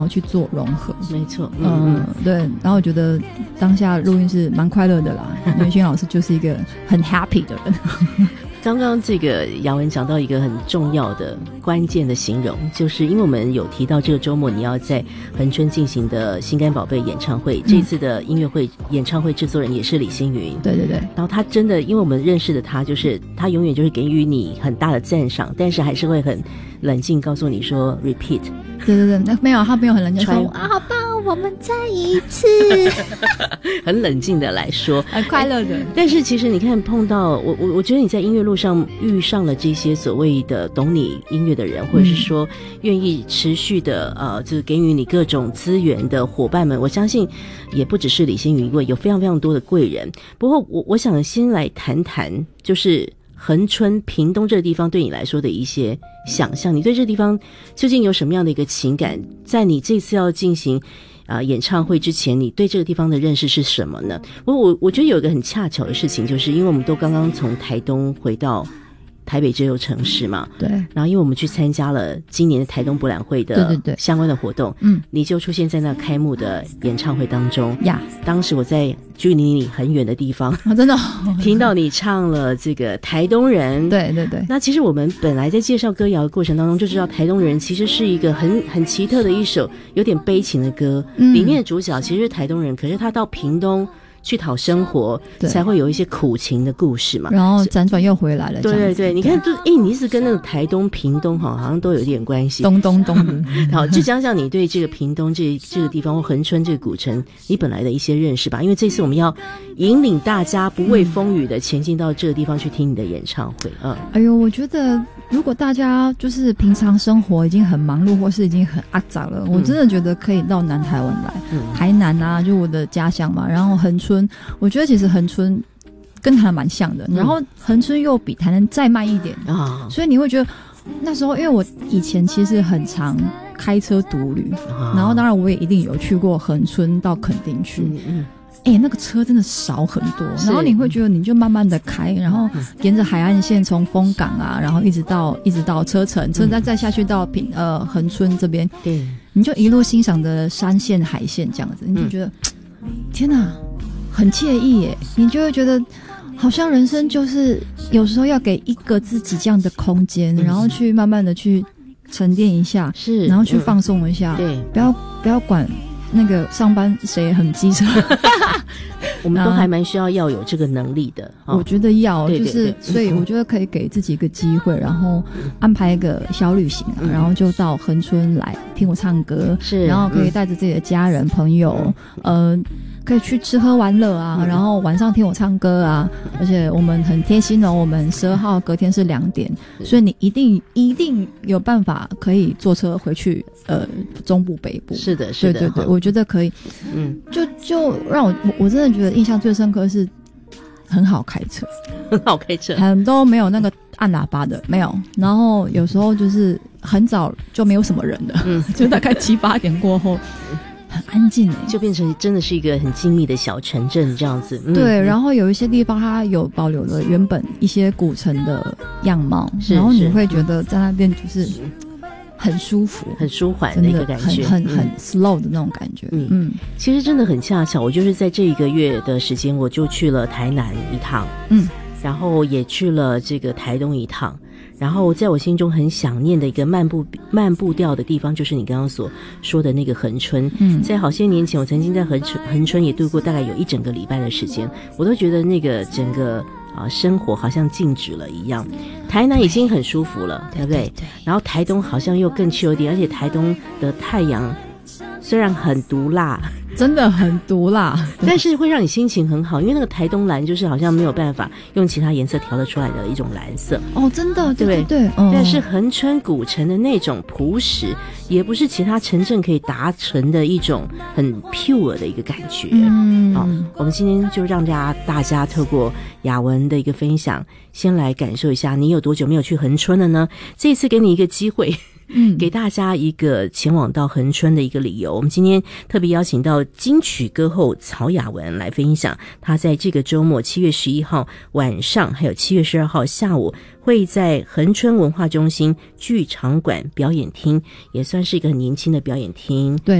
去做融合。 没错， 对。然后我觉得当下录音是蛮快乐的啦，因为勋老师就是一个很 happy 的人。 刚刚这个雅文讲到一个很重要的关键的形容，就是因为我们有提到这个周末你要在恒春进行的心肝宝贝演唱会，这次的音乐会演唱会制作人也是李星云。对对对。然后他真的，因为我们认识的他，就是他永远就是给予你很大的赞赏，但是还是会很冷静告诉你说 repeat。对对对，没有，他没有很冷静说啊，好棒，我们再一次，很冷静的来说，很快乐的。但是其实你看，碰到我觉得你在音乐路上遇上了这些所谓的懂你音乐的人，或者是说愿意持续的就是给予你各种资源的伙伴们，我相信也不只是李星云一位，有非常非常多的贵人。不过我想先来谈谈，就是恒春屏东这个地方对你来说的一些想象，你对这个地方究竟有什么样的一个情感？在你这次要进行演唱会之前，你对这个地方的认识是什么呢？我觉得有一个很恰巧的事情，就是因为我们都刚刚从台东回到台北这座城市嘛，对。然后因为我们去参加了今年的台东博览会的相关的活动，你就出现在那开幕的演唱会当中呀。当时我在距离你很远的地方，真的听到你唱了这个台东人，对对对。那其实我们本来在介绍歌谣的过程当中就知道，台东人其实是一个很奇特的一首有点悲情的歌，里面的主角其实是台东人，可是他到屏东去讨生活，才会有一些苦情的故事嘛，然后辗转又回来了。对对对，你看，就你是跟那个台东、屏东好像都有点关系。东。好，就讲讲你对这个屏东这个地方或恒春这个古城，你本来的一些认识吧。因为这次我们要引领大家不畏风雨的前进到这个地方去听你的演唱会。哎呦，我觉得如果大家就是平常生活已经很忙碌，或是已经很阿杂了，我真的觉得可以到南台湾来，台南啊，就我的家乡嘛，然后恒春，我觉得其实恒春跟台南蛮像的，然后恒春又比台南再慢一点啊，所以你会觉得那时候，因为我以前其实很常开车独旅，然后当然我也一定有去过恒春到垦丁去。那个车真的少很多，然后你会觉得你就慢慢的开，然后沿着海岸线从丰港啊，然后一直到车城再下去到恒春这边，对，你就一路欣赏着山线海线这样子，你就觉得天哪，很惬意耶，你就会觉得好像人生就是有时候要给一个自己这样的空间，然后去慢慢的去沉淀一下，是，然后去放松一下，对，不要管那个上班谁很机车我们都还蛮需要有这个能力的，我觉得要，对对对，就是所以我觉得可以给自己一个机会，然后安排一个小旅行然后就到恒春来听我唱歌，是，然后可以带着自己的家人朋友可以去吃喝玩乐啊，然后晚上听我唱歌啊，而且我们很贴心我们12号隔天是2点，所以你一定有办法可以坐车回去中部北部。是的，是的，对对对，我觉得可以。就让我真的觉得印象最深刻是很好开车，很好开车，很都没有那个按喇叭的，没有。然后有时候就是很早就没有什么人的，就大概7、8点过后。很安静就变成真的是一个很静谧的小城镇这样子。对，然后有一些地方它有保留了原本一些古城的样貌，然后你会觉得在那边就是很舒服、很舒缓的一个感觉，很 slow 的那种感觉。其实真的很恰巧，我就是在这1个月的时间，我就去了台南一趟，然后也去了这个台东一趟。然后在我心中很想念的一个慢步调的地方，就是你刚刚所说的那个恒春。在好些年前，我曾经在恒春也度过大概有1整个礼拜的时间，我都觉得那个整个生活好像静止了一样。台南已经很舒服了，对不对？然后台东好像又更秋一点，而且台东的太阳虽然很毒辣，真的很毒辣，但是会让你心情很好，因为那个台东蓝就是好像没有办法用其他颜色调得出来的一种蓝色。真的，对对对。但是恒春古城的那种朴实，也不是其他城镇可以达成的一种很 pure 的一个感觉。我们今天就让大家透过雅文的一个分享，先来感受一下你有多久没有去恒春了呢？这一次给你一个机会给大家一个前往到恒春的一个理由。我们今天特别邀请到金曲歌后曹雅雯来分享，她在这个周末7月11号晚上还有7月12号下午会在恒春文化中心剧场馆表演厅，也算是一个很年轻的表演厅。 对，